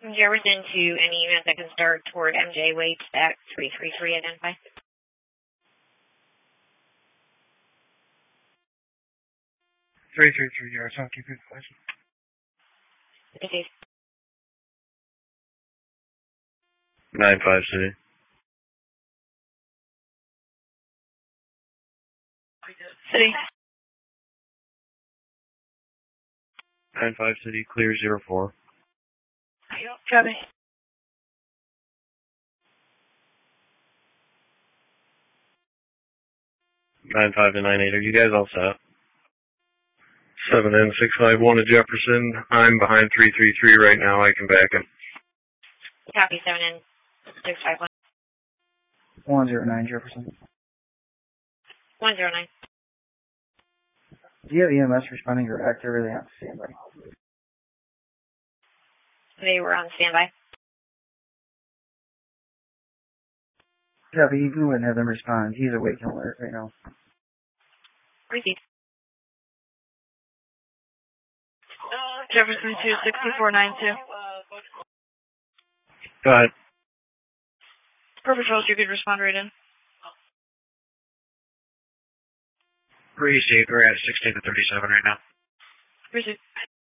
Jefferson to any unit that can start toward MJ Waits at 333, identify. Three, yards, I'll keep it question. Okay. 9-5 City. City. 9-5 City, clear 04. Copy. Nine 5 to 9-8, are you guys all set? 7N651 to Jefferson. I'm behind 333 right now. I can back him. Copy, 7N651. 109 Jefferson. 109. Do you have EMS responding or active, or they have to standby? They were on standby. Yeah, but you can go ahead and have them respond. He's awake and alert right now. Received. Jefferson 26492. Go ahead. Perfect Falls, you could respond right in. Received. We're at 16 to 37 right now. Received.